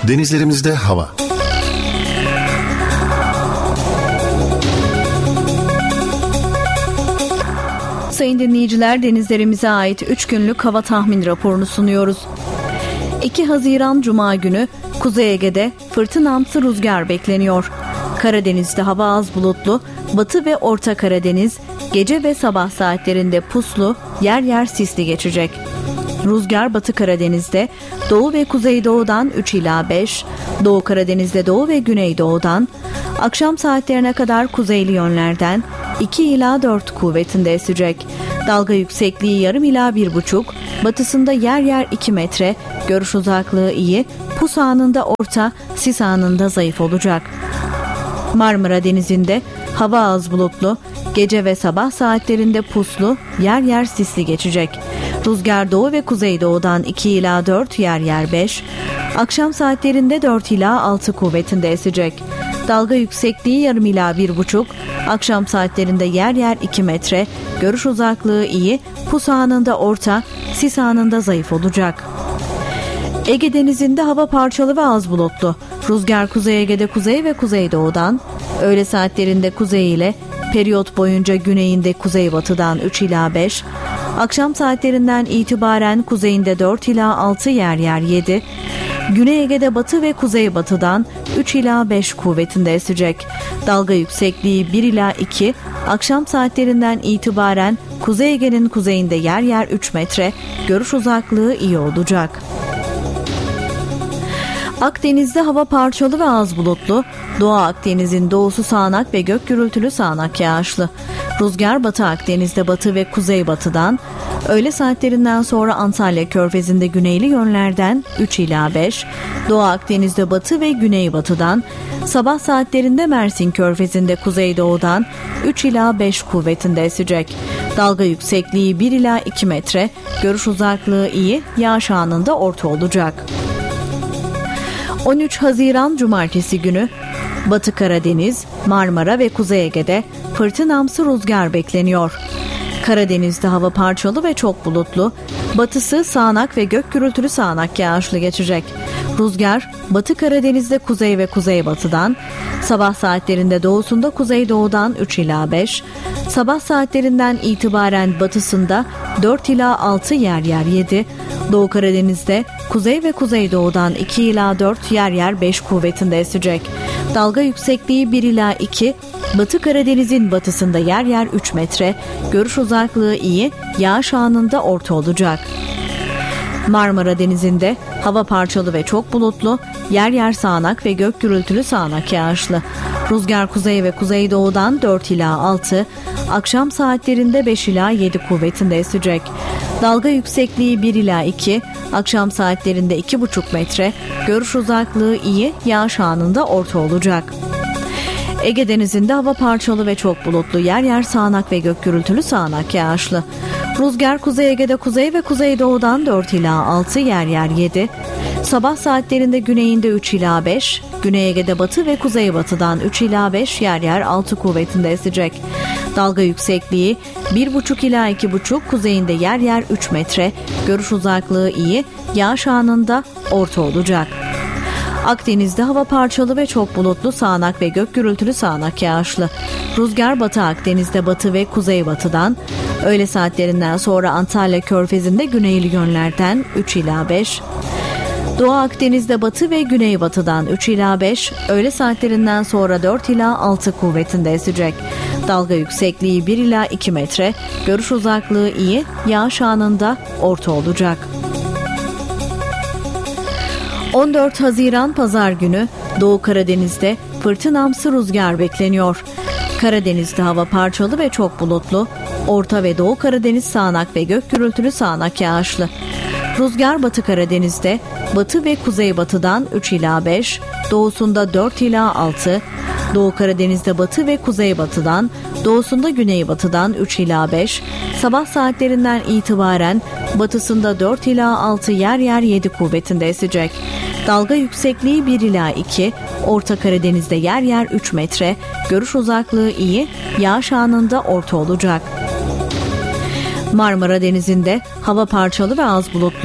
Denizlerimizde hava. Sayın dinleyiciler, denizlerimize ait 3 günlük hava tahmin raporunu sunuyoruz. 2 Haziran Cuma günü Kuzey Ege'de fırtınamsı rüzgar bekleniyor. Karadeniz'de hava az bulutlu, Batı ve Orta Karadeniz gece ve sabah saatlerinde puslu, yer yer sisli geçecek. Rüzgar Batı Karadeniz'de Doğu ve Kuzeydoğu'dan 3 ila 5, Doğu Karadeniz'de Doğu ve Güneydoğu'dan, akşam saatlerine kadar kuzeyli yönlerden 2 ila 4 kuvvetinde esecek. Dalga yüksekliği yarım ila 1,5, batısında yer yer 2 metre, görüş uzaklığı iyi, pus anında orta, sis anında zayıf olacak. Marmara Denizi'nde hava az bulutlu, gece ve sabah saatlerinde puslu, yer yer sisli geçecek. Rüzgar doğu ve kuzeydoğudan 2 ila 4, yer yer 5, akşam saatlerinde 4 ila 6 kuvvetinde esecek. Dalga yüksekliği yarım ila 1,5, akşam saatlerinde yer yer 2 metre, görüş uzaklığı iyi, pus anında orta, sis anında zayıf olacak. Ege Denizi'nde hava parçalı ve az bulutlu. Rüzgar Kuzey Ege'de kuzey ve kuzeydoğudan, öğle saatlerinde kuzey ile, periyot boyunca güneyinde kuzeybatıdan 3 ila 5, akşam saatlerinden itibaren kuzeyinde 4 ila 6, yer yer 7, Güney Ege'de batı ve kuzeybatıdan 3 ila 5 kuvvetinde esecek. Dalga yüksekliği 1 ila 2, akşam saatlerinden itibaren Kuzey Ege'nin kuzeyinde yer yer 3 metre, görüş uzaklığı iyi olacak. Akdeniz'de hava parçalı ve az bulutlu, Doğu Akdeniz'in doğusu sağanak ve gök gürültülü sağanak yağışlı. Rüzgar Batı Akdeniz'de batı ve kuzeybatıdan, öğle saatlerinden sonra Antalya Körfezi'nde güneyli yönlerden 3 ila 5, Doğu Akdeniz'de batı ve güneybatıdan, sabah saatlerinde Mersin Körfezi'nde kuzeydoğudan 3 ila 5 kuvvetinde esecek. Dalga yüksekliği 1 ila 2 metre, görüş uzaklığı iyi, yağış anında orta olacak. 13 Haziran Cumartesi günü Batı Karadeniz, Marmara ve Kuzey Ege'de fırtınamsı rüzgar bekleniyor. Karadeniz'de hava parçalı ve çok bulutlu, batısı sağanak ve gök gürültülü sağanak yağışlı geçecek. Rüzgar Batı Karadeniz'de kuzey ve kuzeybatıdan, sabah saatlerinde doğusunda kuzeydoğudan 3 ila 5, sabah saatlerinden itibaren batısında 4 ila 6, yer yer 7, Doğu Karadeniz'de kuzey ve kuzeydoğudan 2 ila 4, yer yer 5 kuvvetinde esecek. Dalga yüksekliği 1 ila 2, Batı Karadeniz'in batısında yer yer 3 metre, görüş uzaklığı iyi, yağış anında orta olacak. Marmara Denizi'nde hava parçalı ve çok bulutlu, yer yer sağanak ve gök gürültülü sağanak yağışlı. Rüzgar kuzey ve kuzeydoğudan 4 ila 6, akşam saatlerinde 5 ila 7 kuvvetinde esecek. Dalga yüksekliği 1 ila 2, akşam saatlerinde 2,5 metre, görüş uzaklığı iyi, yağış anında orta olacak. Ege Denizi'nde hava parçalı ve çok bulutlu, yer yer sağanak ve gök gürültülü sağanak yağışlı. Rüzgar Kuzey Ege'de kuzey ve kuzeydoğudan 4 ila 6, yer yer 7, sabah saatlerinde güneyinde 3 ila 5, Güney Ege'de batı ve kuzeybatıdan 3 ila 5, yer yer 6 kuvvetinde esecek. Dalga yüksekliği 1,5 ila 2,5, kuzeyinde yer yer 3 metre, görüş uzaklığı iyi, yağış anında orta olacak. Akdeniz'de hava parçalı ve çok bulutlu, sağanak ve gök gürültülü sağanak yağışlı. Rüzgar Batı Akdeniz'de batı ve kuzeybatıdan, öğle saatlerinden sonra Antalya Körfezi'nde güneyli yönlerden 3 ila 5, Doğu Akdeniz'de batı ve güneybatıdan 3 ila 5, öğle saatlerinden sonra 4 ila 6 kuvvetinde esecek. Dalga yüksekliği 1 ila 2 metre, görüş uzaklığı iyi, yağış anında orta olacak. 14 Haziran Pazar günü Doğu Karadeniz'de fırtınamsı rüzgar bekleniyor. Karadeniz'de hava parçalı ve çok bulutlu, Orta ve Doğu Karadeniz sağanak ve gök gürültülü sağanak yağışlı. Rüzgar Batı Karadeniz'de batı ve kuzeybatıdan 3 ila 5, doğusunda 4 ila 6, Doğu Karadeniz'de batı ve kuzeybatıdan, doğusunda güneybatıdan 3 ila 5, sabah saatlerinden itibaren batısında 4 ila 6, yer yer 7 kuvvetinde esecek. Dalga yüksekliği 1 ila 2, Orta Karadeniz'de yer yer 3 metre, görüş uzaklığı iyi, yağış anında orta olacak. Marmara Denizi'nde hava parçalı ve az bulutlu.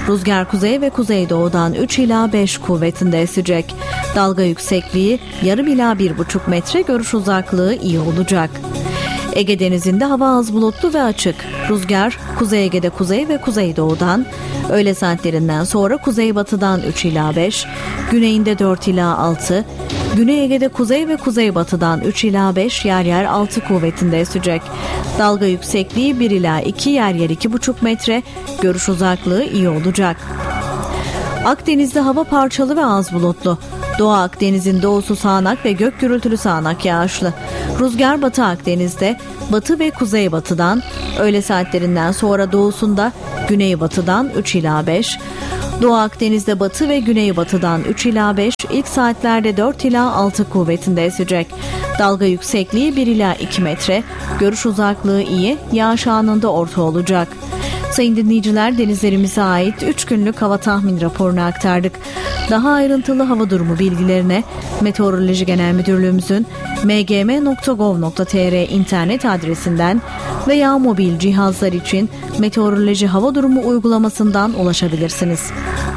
Rüzgar kuzey ve kuzeydoğudan 3 ila 5 kuvvetinde esecek. Dalga yüksekliği yarım ila 1,5 metre, görüş uzaklığı iyi olacak. Ege Denizi'nde hava az bulutlu ve açık. Rüzgar Kuzey Ege'de kuzey ve kuzeydoğudan, öğle saatlerinden sonra kuzeybatıdan 3 ila 5, güneyinde 4 ila 6, Güney Ege'de kuzey ve kuzeybatıdan 3 ila 5, yer yer 6 kuvvetinde esecek. Dalga yüksekliği 1 ila 2, yer yer 2,5 metre, görüş uzaklığı iyi olacak. Akdeniz'de hava parçalı ve az bulutlu. Doğu Akdeniz'in doğusu sağanak ve gök gürültülü sağanak yağışlı. Rüzgar Batı Akdeniz'de batı ve kuzeybatıdan, öğle saatlerinden sonra doğusunda güneybatıdan 3 ila 5, Doğu Akdeniz'de batı ve güneybatıdan 3 ila 5, ilk saatlerde 4 ila 6 kuvvetinde esecek. Dalga yüksekliği 1 ila 2 metre, görüş uzaklığı iyi, yağış anında orta olacak. Sayın dinleyiciler, denizlerimize ait 3 günlük hava tahmin raporunu aktardık. Daha ayrıntılı hava durumu bilgilerine Meteoroloji Genel Müdürlüğümüzün mgm.gov.tr internet adresinden veya mobil cihazlar için Meteoroloji Hava Durumu uygulamasından ulaşabilirsiniz.